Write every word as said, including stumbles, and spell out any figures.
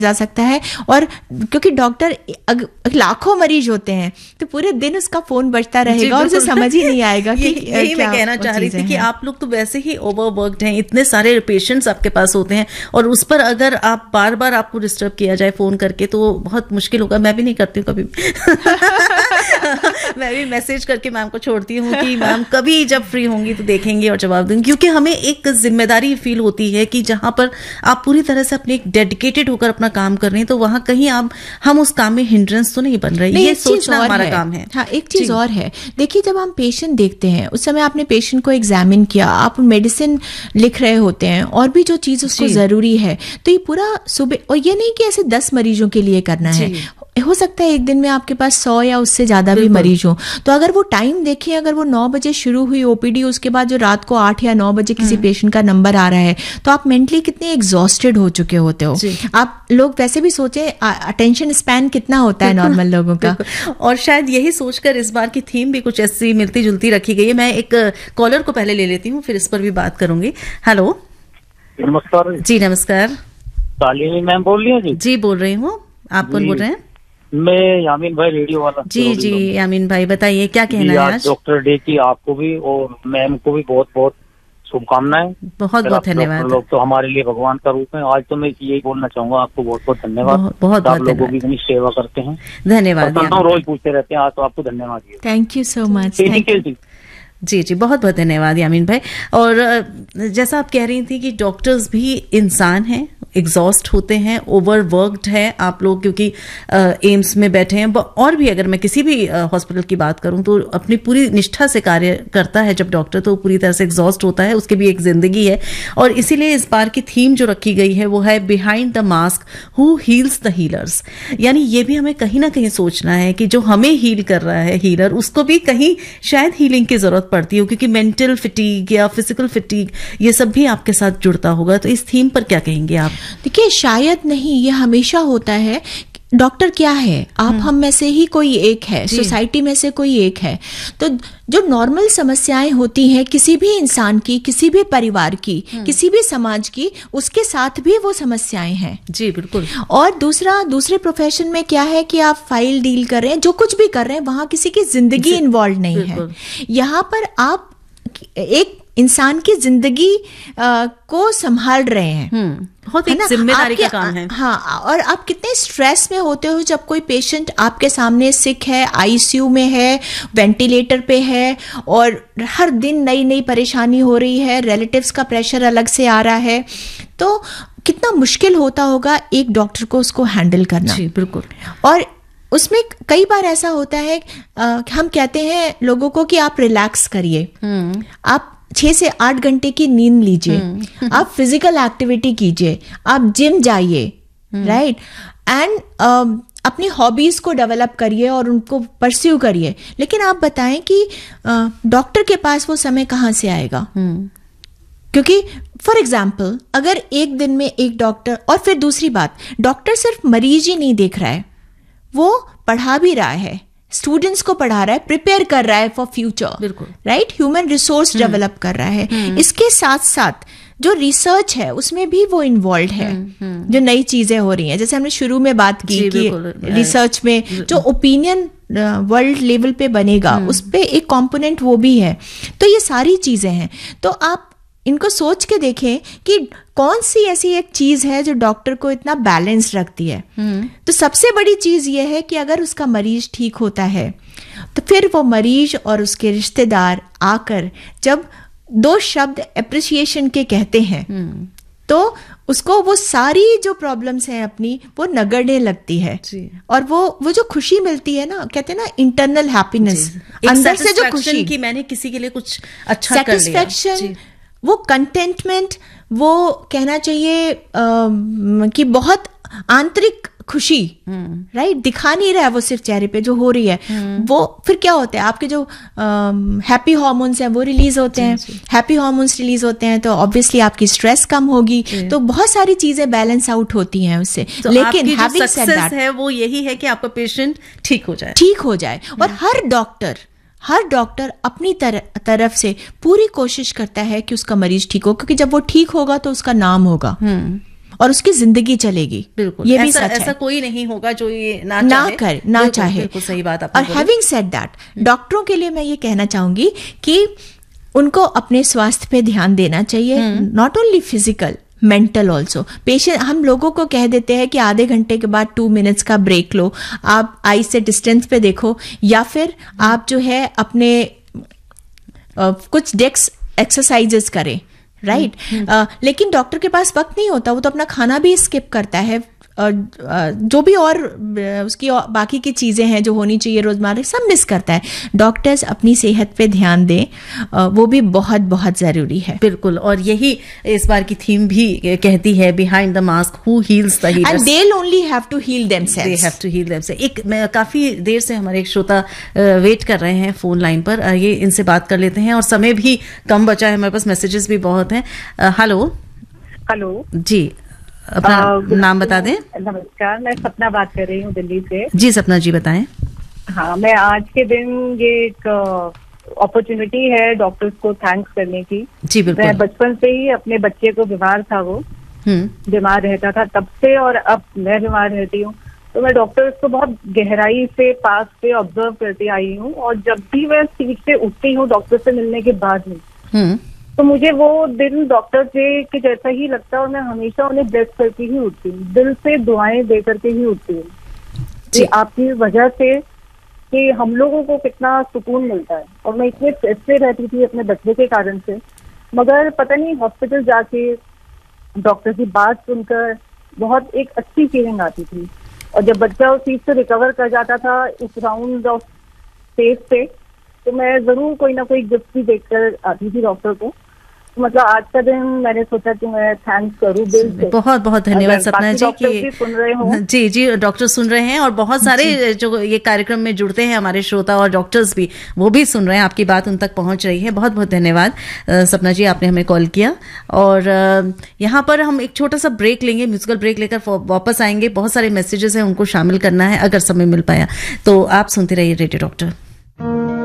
जा सकता है। और क्योंकि डॉक्टर लाखों मरीज होते हैं तो पूरे दिन उसका फोन बजता रहेगा और उसे समझ ही नहीं आएगा कि यही मैं कहना चाह रही थी कि आप लोग तो वैसे ही ओवरवर्क्ड हैं, इतने सारे पेशेंट्स आपके पास होते हैं और उस पर अगर आप बार बार आपको डिस्टर्ब किया जाए फोन करके तो बहुत मुश्किल होगा। मैं भी नहीं करती हूँ कभी मैं भी मैसेज करके मैम को छोड़ती हूँ कि मैम कभी जब फ्री होंगी तो देखेंगे और जवाब देंगे, क्योंकि हमें एक जिम्मेदारी फील होती है कि जहां पर आप पूरी तरह से अपने डेडिकेटेड होकर अपना काम कर रहे हैं तो वहां कहीं आप हम उस काम में हिंड्रेंस तो नहीं बन रही। ये सोचना हमारा काम है। हाँ, एक चीज और है, देखिए जब हम पेशेंट देखते हैं उस समय आपने पेशेंट को एग्जामिन किया, आप मेडिसिन लिख रहे होते हैं और भी जो चीज उसको जरूरी है, तो ये पूरा सुबह, और ये नहीं कि ऐसे दस मरीजों के लिए करना है, हो सकता है एक दिन में आपके पास सौ या उससे ज्यादा भी मरीज हो, तो अगर वो टाइम देखिए, अगर वो नौ बजे शुरू हुई ओपीडी, उसके बाद जो रात को आठ या नौ बजे किसी पेशेंट का नंबर आ रहा है, तो आप मेंटली कितने एग्जॉस्टेड हो चुके होते हो। आप लोग वैसे भी सोचे अटेंशन स्पैन कितना होता है नॉर्मल लोगों का, और शायद यही सोचकर इस बार की थीम भी कुछ ऐसी मिलती जुलती रखी गई है। मैं एक कॉलर को पहले ले लेती हूँ, फिर इस पर भी बात करूंगी। हेलो, नमस्कार जी। नमस्कार, शालिनी मैम बोल रही हैं? जी जी बोल रही हूँ। आप कौन बोल रहे हैं? मैं यामीन भाई, रेडियो वाला। जी जी यामीन भाई, बताइए क्या कहना है आज डॉक्टर डे की। आपको भी और मैम को भी बहुत बहुत शुभकामनाएं। बहुत बहुत धन्यवाद। लोग तो हमारे लिए भगवान का रूप है। आज तो मैं यही बोलना चाहूंगा, आपको बहुत बहुत धन्यवाद। बहुत बहुत आप लोगों की इतनी सेवा करते हैं, धन्यवाद। रोज पूछते रहते हैं, आज तो आपको धन्यवाद। Thank you so much. जी जी बहुत बहुत धन्यवाद यामीन भाई। और जैसा आप कह रही थी कि डॉक्टर्स भी इंसान हैं, एग्जॉस्ट होते हैं, ओवरवर्क्ड है आप लोग, क्योंकि एम्स में बैठे हैं, और भी अगर मैं किसी भी हॉस्पिटल की बात करूं तो अपनी पूरी निष्ठा से कार्य करता है जब डॉक्टर, तो पूरी तरह से एग्जॉस्ट होता है, उसकी भी एक जिंदगी है। और इसीलिए इस बार की थीम जो रखी गई है वो है behind the mask who heels the healers. यानी ये भी हमें कहीं ना कहीं सोचना है कि जो हमें हील कर रहा है हीलर, उसको भी कहीं शायद हीलिंग की जरूरत पड़ती हो, क्योंकि मेंटल फिटीग या फिजिकल फिटीग ये सब भी आपके साथ जुड़ता होगा। तो इस थीम पर क्या कहेंगे आप? देखिए, शायद नहीं, ये हमेशा होता है। डॉक्टर क्या है, आप हम में से ही कोई एक है, सोसाइटी में से कोई एक है। तो जो नॉर्मल समस्याएं होती हैं किसी भी इंसान की, किसी भी परिवार की, किसी भी समाज की, उसके साथ भी वो समस्याएं हैं। जी बिल्कुल। और दूसरा, दूसरे प्रोफेशन में क्या है कि आप फाइल डील कर रहे हैं, जो कुछ भी कर रहे हैं, वहां किसी की जिंदगी इन्वॉल्व नहीं है। यहाँ पर आप एक इंसान की जिंदगी आ, को संभाल रहे हैं। बहुत एक जिम्मेदारी का काम है। हाँ, और आप कितने स्ट्रेस में होते हो जब कोई पेशेंट आपके सामने सिक है, आईसीयू में है, वेंटिलेटर पे है, और हर दिन नई नई परेशानी हो रही है, रिलेटिव्स का प्रेशर अलग से आ रहा है, तो कितना मुश्किल होता होगा एक डॉक्टर को उसको हैंडल करना। जी बिल्कुल। और उसमें कई बार ऐसा होता है, आ, हम कहते हैं लोगों को कि आप रिलैक्स करिए, आप छह से आठ घंटे की नींद लीजिए, आप फिजिकल एक्टिविटी कीजिए, आप जिम जाइए, राइट, एंड अपनी हॉबीज को डेवलप करिए और उनको परस्यू करिए। लेकिन आप बताएं कि डॉक्टर के पास वो समय कहाँ से आएगा? क्योंकि फॉर एग्जाम्पल अगर एक दिन में एक डॉक्टर, और फिर दूसरी बात, डॉक्टर सिर्फ मरीज ही नहीं देख रहा है, वो पढ़ा भी रहा है, स्टूडेंट्स को पढ़ा रहा है, प्रिपेयर कर रहा है for future, right, human resource develop कर रहा है। इसके साथ साथ जो रिसर्च है उसमें भी वो इन्वॉल्व है, जो नई चीजें हो रही हैं, जैसे हमने शुरू में बात की कि रिसर्च में जो ओपिनियन वर्ल्ड लेवल पे बनेगा उस पे एक कंपोनेंट वो भी है। तो ये सारी चीजें हैं, तो आप इनको सोच के देखें कि कौन सी ऐसी एक चीज है जो डॉक्टर को इतना बैलेंस रखती है। तो सबसे बड़ी चीज ये है कि अगर उसका मरीज ठीक होता है तो फिर वो मरीज और उसके रिश्तेदार आकर जब दो शब्द एप्रिसिएशन के कहते हैं तो उसको वो सारी जो प्रॉब्लम्स हैं अपनी वो नगड़ने लगती है। और वो वो जो खुशी मिलती है ना, कहते हैं ना इंटरनल हैप्पीनेस, अंदर से जो खुशी कि मैंने किसी के लिए कुछ अच्छा कर लिया, सेटिस्फेक्शन, वो कंटेंटमेंट, वो कहना चाहिए आ, कि बहुत आंतरिक खुशी, राइट, दिखा नहीं रहा है वो सिर्फ चेहरे पे जो हो रही है, वो फिर क्या होता है, आपके जो हैप्पी हार्मोन्स हैं वो रिलीज होते हैं। हैप्पी हार्मोन्स रिलीज होते हैं तो ऑब्वियसली आपकी स्ट्रेस कम होगी, तो बहुत सारी चीजें बैलेंस आउट होती हैं उससे। तो लेकिन हैविंग सेड दैट है वो यही है कि आपका पेशेंट ठीक हो जाए, ठीक हो जाए। और हर डॉक्टर हर डॉक्टर अपनी तर, तरफ से पूरी कोशिश करता है कि उसका मरीज ठीक हो, क्योंकि जब वो ठीक होगा तो उसका नाम होगा। और उसकी जिंदगी चलेगी। बिल्कुल, ये भी ऐसा, सच ऐसा है। कोई नहीं होगा जो ये ना ना चाहे, कर ना बिल्कुल, चाहे। बिल्कुल सही बात आपने और बोली। हैविंग सेड दैट, डॉक्टरों के लिए मैं ये कहना चाहूंगी कि उनको अपने स्वास्थ्य पे ध्यान देना चाहिए, not only physical, mental also. Patient, हम लोगों को कह देते हैं कि आधे घंटे के बाद टू मिनट्स का ब्रेक लो, आप आई से डिस्टेंस पे देखो, या फिर आप जो है अपने uh, कुछ डेस्क एक्सरसाइजेस करें, राइट right? uh, लेकिन डॉक्टर के पास वक्त नहीं होता, वो तो अपना खाना भी स्किप करता है, और जो भी और उसकी और बाकी की चीज़ें हैं जो होनी चाहिए रोज़मर्रा, सब मिस करता है। डॉक्टर्स अपनी सेहत पे ध्यान दें, वो भी बहुत बहुत ज़रूरी है। बिल्कुल, और यही इस बार की थीम भी कहती है, behind the mask who heels the healers, and they only have to heal themselves, they have to heal themselves. एक मैं काफ़ी देर से हमारे एक श्रोता वेट कर रहे हैं फोन लाइन पर, ये इनसे बात कर लेते हैं, और समय भी कम बचा है, हमारे पास मैसेजेस भी बहुत हैं। हेलो हेलो जी, अपना आ, नाम बता दें। नमस्कार, मैं सपना बात कर रही हूँ दिल्ली से। जी सपना जी बताएं। हाँ, मैं आज के दिन ये एक अपॉर्चुनिटी है डॉक्टर्स को थैंक्स करने की। जी बिल्कुल। मैं बचपन से ही अपने बच्चे को बीमार था, वो बीमार रहता था तब से, और अब मैं बीमार रहती हूँ, तो मैं डॉक्टर्स को बहुत गहराई से पास से ऑब्जर्व करती आई हूँ, और जब भी मैं सीट से उठती हूँ डॉक्टर से मिलने के बाद में, तो मुझे वो दिन डॉक्टर से के जैसा ही लगता है, और मैं हमेशा उन्हें ब्लेस करके ही उठती हूँ, दिल से दुआएं दे करके ही उठती हूँ कि आपकी वजह से कि हम लोगों को कितना सुकून मिलता है। और मैं इतने स्ट्रेस से रहती थी अपने बच्चे के कारण से, मगर पता नहीं हॉस्पिटल जाके डॉक्टर की बात सुनकर बहुत एक अच्छी फीलिंग आती थी, और जब बच्चा उस चीज से रिकवर कर जाता था उस राउंड ऑफ फेज से, तो मैं जरूर कोई ना कोई गिफ्ट भी देकर आती थी डॉक्टर को। तो मतलब आज का दिन मैंने सोचा कि मैं थैंक्स करूं दिल से। बहुत बहुत धन्यवाद सपना जी कि सुन रहे हो। जी जी, डॉक्टर सुन रहे हैं, और बहुत सारे जो ये कार्यक्रम में जुड़ते हैं हमारे श्रोता और डॉक्टर्स भी, वो भी सुन रहे हैं, आपकी बात उन तक पहुंच रही है। बहुत बहुत धन्यवाद सपना जी, आपने हमें कॉल किया। और यहाँ पर हम एक छोटा सा ब्रेक लेंगे, म्यूजिकल ब्रेक लेकर वापस आएंगे। बहुत सारे मैसेजेस हैं, उनको शामिल करना है अगर समय मिल पाया तो। आप सुनते रहिए रेडियो डॉक्टर।